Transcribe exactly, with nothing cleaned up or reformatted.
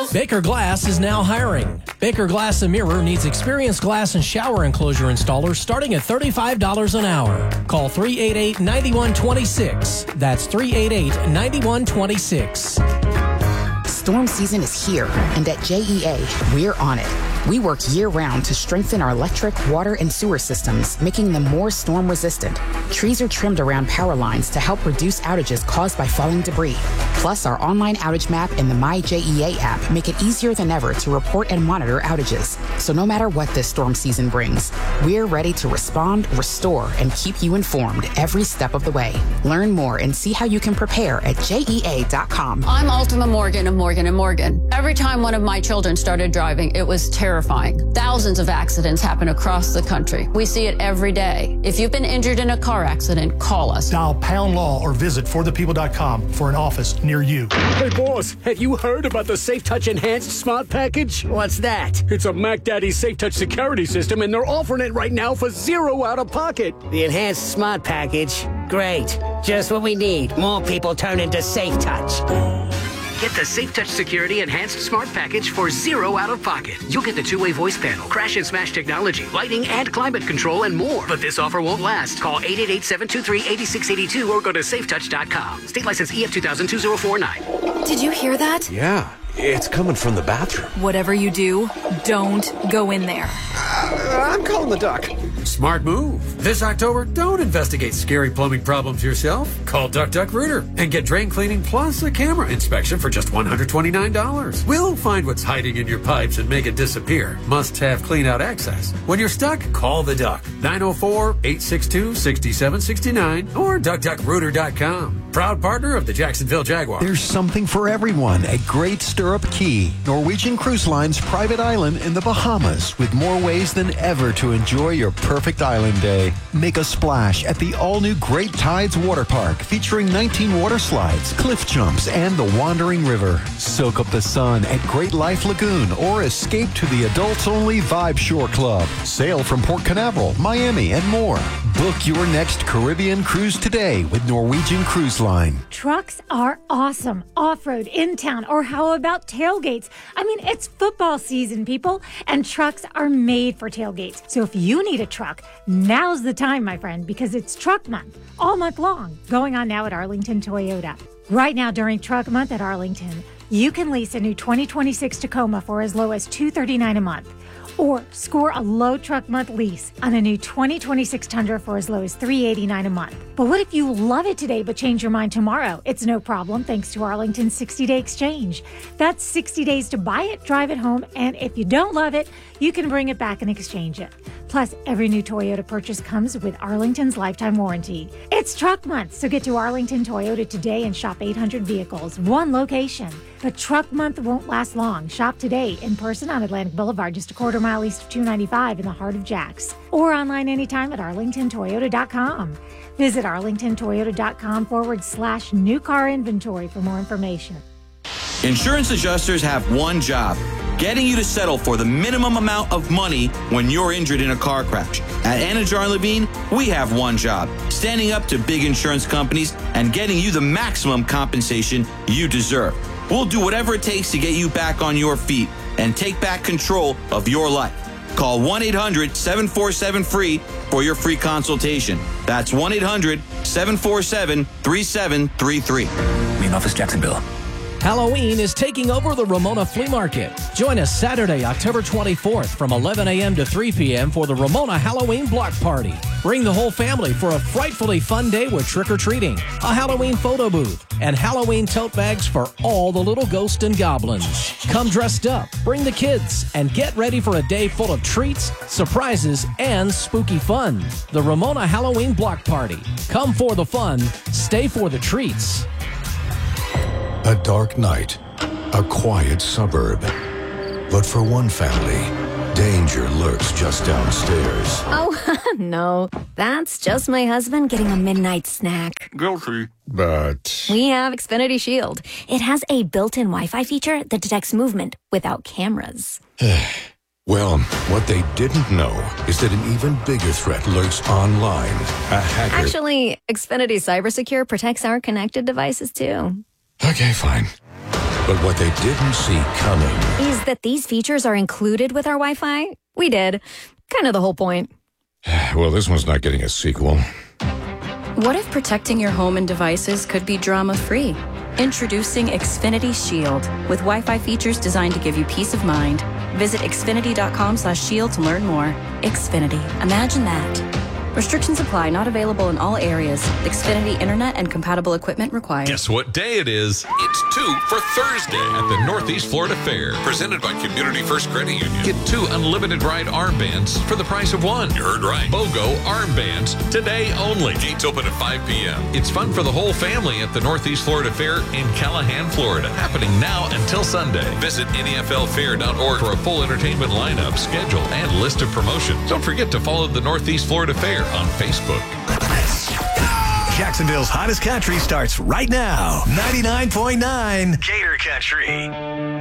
Baker Glass is now hiring. Baker Glass and Mirror needs experienced glass and shower enclosure installers starting at thirty-five dollars an hour. Call three eight eight, nine one two six. That's three eight eight, nine one two six. Storm season is here, and at J E A, we're on it. We work year-round to strengthen our electric, water, and sewer systems, making them more storm-resistant. Trees are trimmed around power lines to help reduce outages caused by falling debris. Plus, our online outage map and the My J E A app make it easier than ever to report and monitor outages. So no matter what this storm season brings, we're ready to respond, restore, and keep you informed every step of the way. Learn more and see how you can prepare at J E A dot com. I'm Ultima Morgan of Morgan and Morgan. Every time one of my children started driving, it was terrifying. Thousands of accidents happen across the country. We see it every day. If you've been injured in a car accident, call us. Dial pound law or visit for the people dot com for an office near you. Hey, boss, have you heard about the Safe Touch Enhanced Smart Package? What's that? It's a Mac Daddy Safe Touch security system, and they're offering it right now for zero out of pocket. The Enhanced Smart Package? Great. Just what we need. More people turn into Safe Touch. Get the Safe Touch Security Enhanced Smart Package for zero out of pocket. You'll get the two-way voice panel, crash and smash technology, lighting and climate control, and more. But this offer won't last. Call eight eight eight, seven two three, eight six eight two or go to safe touch dot com. State license E F two thousand, two zero four nine. Did you hear that? Yeah, it's coming from the bathroom. Whatever you do, don't go in there. Uh, I'm calling the duck. Smart move. This October, don't investigate scary plumbing problems yourself. Call Duck Duck Rooter and get drain cleaning plus a camera inspection for just one hundred twenty-nine dollars. We'll find what's hiding in your pipes and make it disappear. Must have clean out access. When you're stuck, call the Duck. nine oh four, eight six two, six seven six nine or duck duck rooter dot com. Proud partner of the Jacksonville Jaguars. There's something for everyone at Great Stirrup Key, Norwegian Cruise Line's private island in the Bahamas, with more ways than ever to enjoy your perfect island day. Make a splash at the all-new Great Tides Water Park, featuring nineteen water slides, cliff jumps, and the Wandering River. Soak up the sun at Great Life Lagoon or escape to the adults-only Vibe Shore Club. Sail from Port Canaveral, Miami, and more. Book your next Caribbean cruise today with Norwegian Cruise Line. Trucks are awesome. Off-road, in-town, or how about tailgates? I mean, it's football season, people, and trucks are made for tailgates. So if you need a truck, now's the time, my friend, because it's Truck Month, all month long, going on now at Arlington Toyota. Right now during Truck Month at Arlington, you can lease a new twenty twenty-six Tacoma for as low as two hundred thirty-nine dollars a month. Or score a low truck month lease on a new twenty twenty-six Tundra for as low as three hundred eighty-nine dollars a month. But what if you love it today but change your mind tomorrow? It's no problem thanks to Arlington's sixty-day exchange. That's sixty days to buy it, drive it home, and if you don't love it, you can bring it back and exchange it. Plus, every new Toyota purchase comes with Arlington's lifetime warranty. It's Truck Month, so get to Arlington Toyota today and shop eight hundred vehicles, one location. But Truck Month won't last long. Shop today in person on Atlantic Boulevard, just a quarter mile east of two ninety-five in the heart of Jax. Or online anytime at arlington toyota dot com. Visit arlington toyota dot com forward slash new car inventory for more information. Insurance adjusters have one job, getting you to settle for the minimum amount of money when you're injured in a car crash. At Anajar Levine, we have one job, standing up to big insurance companies and getting you the maximum compensation you deserve. We'll do whatever it takes to get you back on your feet and take back control of your life. Call one eight hundred, seven four seven, F R E E for your free consultation. That's one eight hundred, seven four seven, three seven three three. Main office, Jacksonville. Halloween is taking over the Ramona Flea Market. Join us Saturday, October twenty-fourth from eleven a.m. to three p.m. for the Ramona Halloween Block Party. Bring the whole family for a frightfully fun day with trick-or-treating, a Halloween photo booth, and Halloween tote bags for all the little ghosts and goblins. Come dressed up, bring the kids, and get ready for a day full of treats, surprises, and spooky fun. The Ramona Halloween Block Party. Come for the fun, stay for the treats. A dark night, a quiet suburb. But for one family, danger lurks just downstairs. Oh, no. That's just my husband getting a midnight snack. Guilty. But we have Xfinity Shield. It has a built-in Wi-Fi feature that detects movement without cameras. Well, what they didn't know is that an even bigger threat lurks online. A hacker... Actually, Xfinity CyberSecure protects our connected devices, too. Okay, fine. But what they didn't see coming is that these features are included with our Wi-Fi. We did. Kind of the whole point. Well, this one's not getting a sequel. What if protecting your home and devices could be drama-free? Introducing Xfinity Shield with Wi-Fi features designed to give you peace of mind. Visit xfinity.com slash shield to learn more. Xfinity. Imagine that. Restrictions apply. Not available in all areas. Xfinity Internet and compatible equipment required. Guess what day it is? It's two for Thursday at the Northeast Florida Fair, presented by Community First Credit Union. Get two unlimited ride armbands for the price of one. You heard right. BOGO armbands today only. Gates open at five p.m. It's fun for the whole family at the Northeast Florida Fair in Callahan, Florida. Happening now until Sunday. Visit N E F L fair dot org for a full entertainment lineup, schedule, and list of promotions. Don't forget to follow the Northeast Florida Fair on Facebook. Jacksonville's hottest country starts right now. ninety-nine point nine Gator Country.